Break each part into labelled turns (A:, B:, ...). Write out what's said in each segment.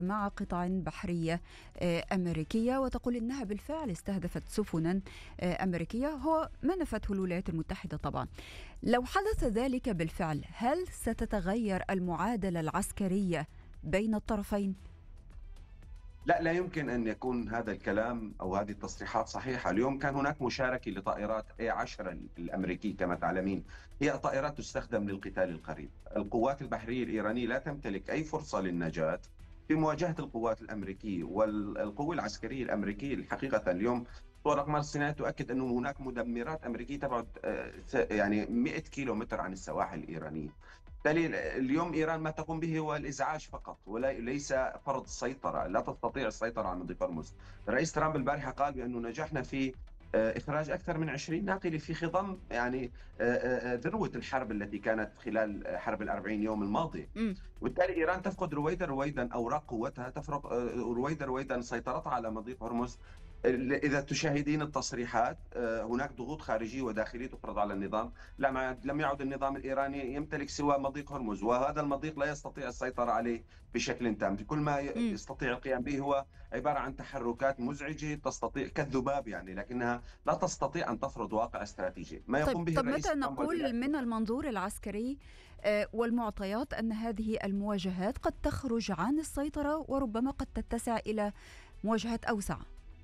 A: مع قطع بحرية أمريكية، وتقول إنها بالفعل استهدفت سفنا أمريكية هو ما نفته الولايات المتحدة طبعا. لو حدث ذلك بالفعل، هل ستتغير المعادلة العسكرية بين الطرفين؟
B: لا يمكن أن يكون هذا الكلام أو هذه التصريحات صحيحة. اليوم كان هناك مشاركة لطائرات A-10 الأمريكي كما تعلمين، هي طائرات تستخدم للقتال القريب. القوات البحرية الإيرانية لا تمتلك أي فرصة للنجاة في مواجهة القوات الأمريكية والقوة العسكرية الأمريكية. الحقيقة اليوم صور أقمار الصناعية تؤكد أنه هناك مدمرات أمريكية تبعد يعني 100 كيلو متر عن السواحل الإيرانية. بالتالي اليوم إيران ما تقوم به هو الإزعاج فقط وليس فرض السيطرة. لا تستطيع السيطرة على مضيق هرمز. الرئيس ترامب البارحة قال بأنه نجحنا في إخراج أكثر من 20 ناقلة في خضم يعني ذروة الحرب التي كانت خلال حرب الأربعين يوم الماضية. وبالتالي إيران تفقد رويدا أوراق قوتها، تفرق رويدا سيطرتها على مضيق هرمز. إذا تشاهدين التصريحات هناك ضغوط خارجية وداخلية تفرض على النظام. لم يعد النظام الإيراني يمتلك سوى مضيق هرمز، وهذا المضيق لا يستطيع السيطرة عليه بشكل تام. كل ما يستطيع القيام به هو عبارة عن تحركات مزعجة تستطيع كالذباب يعني، لكنها لا تستطيع أن تفرض واقع استراتيجي. ما يقوم به
A: طب
B: الرئيس
A: متى نقول من المنظور العسكري والمعطيات أن هذه المواجهات قد تخرج عن السيطرة وربما قد تتسع إلى مواجهات أوسع؟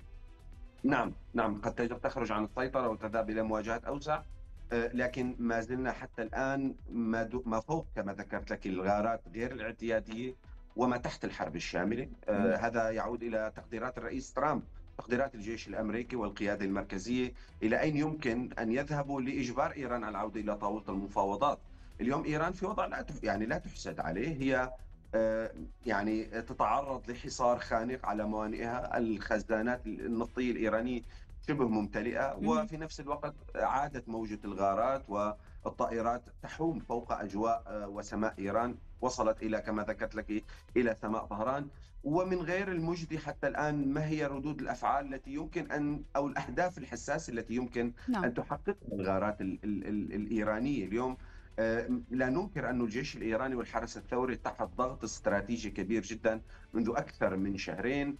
B: نعم قد تخرج عن السيطرة وتذهب إلى مواجهات أوسع. لكن ما زلنا حتى الآن ما فوق كما ذكرت لك الغارات غير الاعتيادية وما تحت الحرب الشاملة. هذا يعود إلى تقديرات الرئيس ترامب، تقديرات الجيش الأمريكي والقيادة المركزية إلى أين يمكن أن يذهبوا لإجبار إيران على العودة إلى طاولة المفاوضات. اليوم إيران في وضع لا تحسد عليه. هي يعني تتعرض لحصار خانق على موانئها. الخزانات النفطية الإيرانية شبه ممتلئة، وفي نفس الوقت عادت موجة الغارات والطائرات تحوم فوق أجواء وسماء إيران، وصلت إلى كما ذكرت لك إلى سماء طهران. ومن غير المجدي حتى الآن ما هي ردود الأفعال التي يمكن أن أو الأهداف الحساسة التي يمكن أن تحققها الغارات الإيرانية اليوم. لا ننكر أن الجيش الإيراني والحرس الثوري تحت ضغط استراتيجي كبير جدا منذ أكثر من شهرين،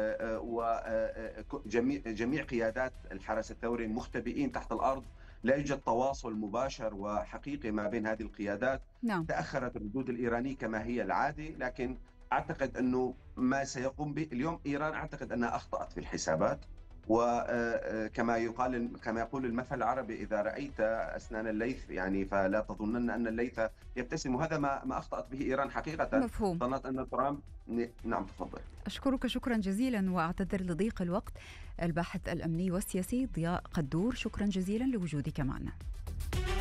B: وجميع قيادات الحرس الثوري مختبئين تحت الأرض. لا يوجد تواصل مباشر وحقيقي ما بين هذه القيادات. تأخرت الردود الإيرانية كما هي العادة، لكن أعتقد أنه ما سيقوم به اليوم إيران أعتقد أنها أخطأت في الحسابات. وكما يقول المثل العربي: إذا رأيت أسنان الليث يعني فلا تظنن أن الليث يبتسم. وهذا ما أخطأت به إيران حقيقة.
A: مفهوم.
B: ظنت أن ترامب. نعم تفضل.
A: أشكرك شكرا جزيلا وأعتذر لضيق الوقت. الباحث الأمني والسياسي ضياء قدور، شكرا جزيلا لوجودك معنا.